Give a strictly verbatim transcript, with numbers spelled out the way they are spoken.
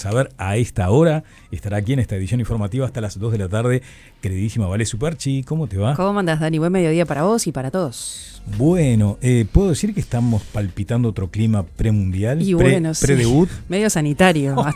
saber a esta hora. Estará aquí en esta edición informativa hasta las dos de la tarde. Queridísima Vale Superchi, ¿cómo te va? ¿Cómo andás, Dani? Buen mediodía para vos y para todos. Bueno, eh, ¿puedo decir que estamos palpitando otro clima premundial? Y Pre, bueno, sí. Pre-debut. Medio sanitario.